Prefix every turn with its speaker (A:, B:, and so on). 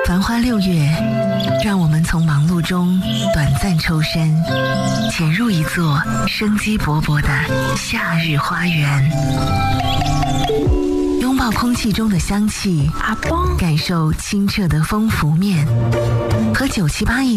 A: 繁花6月，让我们从忙碌中短暂抽身，潜入一座生机勃勃的夏日花园，拥抱空气中的香气，感受清澈的风拂面，和978